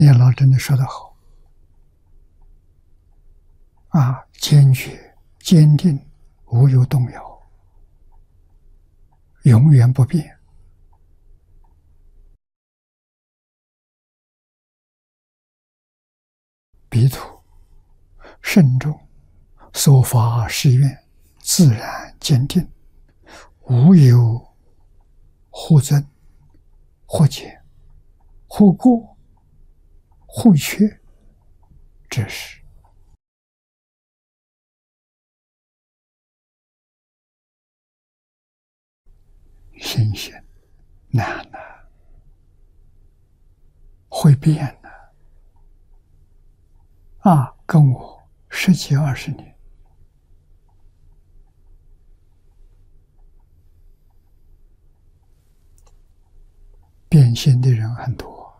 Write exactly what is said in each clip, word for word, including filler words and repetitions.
念老真的说得好啊，坚决、坚定，无有动摇，永远不变。彼土慎重，所发誓愿自然坚定，无有或增、或减、或过、或缺之事。心性难呐，会变的啊！跟我十几二十年，变心的人很多。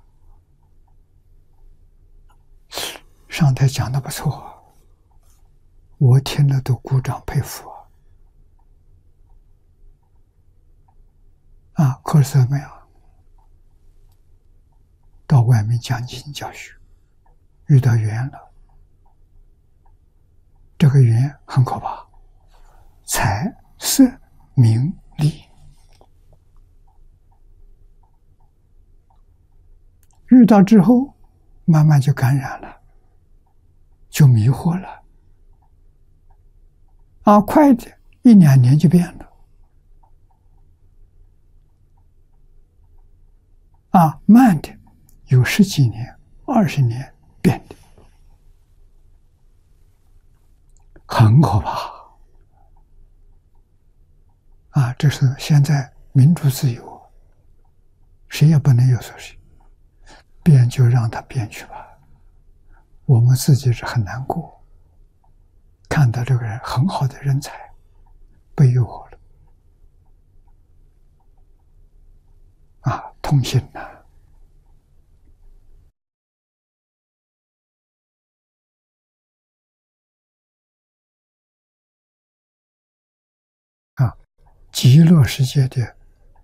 上台讲的不错，我听了都鼓掌佩服啊！啊，可是怎么样？到外面讲经教学，遇到缘了，这个缘很可怕，财色名利，遇到之后，慢慢就感染了，就迷惑了。啊，快的一两年就变了。啊，慢的有十几年、二十年变的，很可怕。啊，这是现在民主自由，谁也不能有所谁，变就让他变去吧。我们自己是很难过，看到这个人很好的人才被诱惑了。啊，痛心呐！啊，极乐世界的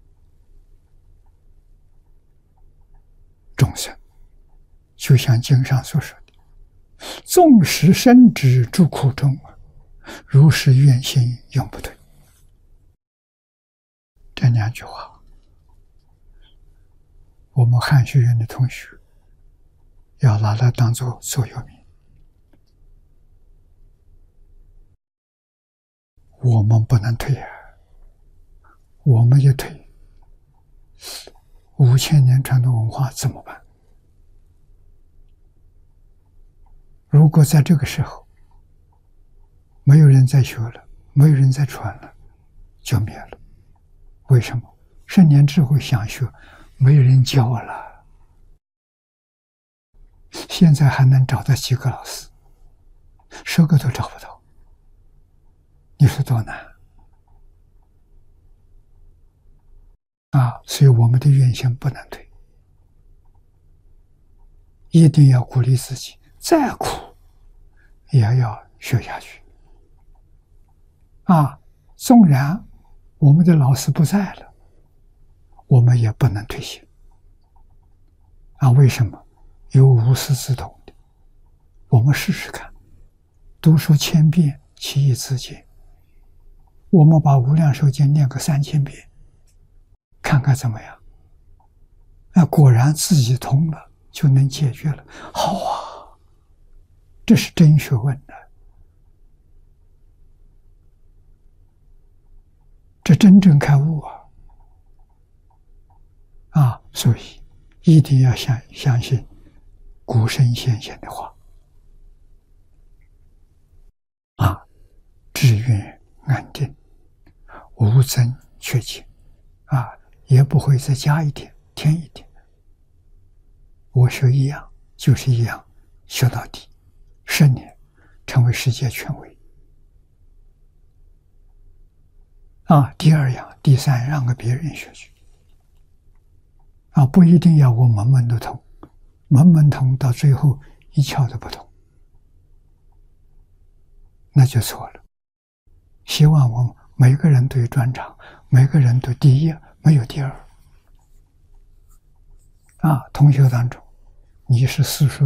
众生，就像经上所说的：“纵使身之诸苦中，如是愿心永不退。”这两句话，我们汉学院的同学要拿来当做座右铭。我们不能退啊！我们一退，五千年传统文化怎么办？如果在这个时候没有人再学了，没有人再传了，就灭了。为什么？圣贤智慧想学，没有人教了。现在还能找到几个老师？十个都找不到。你说多难啊！所以我们的愿心不能退，一定要鼓励自己，再苦也要学下去啊！纵然我们的老师不在了，我们也不能退心啊！为什么？有无师自通的，我们试试看，读书千遍，其义自见。我们把无量寿经念个三千遍，看看怎么样？那果然自己通了，就能解决了。好啊，这是真学问的，这真正开悟啊！啊，所以一定要相相信古圣先贤的话啊，志愿安定，无增缺减啊，也不会再加一点添一点。我学一样就是一样，学到底，十年成为世界权威啊。第二样、第三样让给别人学去啊，不一定要我门门都通，门门通到最后一窍都不通，那就错了。希望我们每个人都有专长，每个人都第一，没有第二。啊，同学当中你是私塾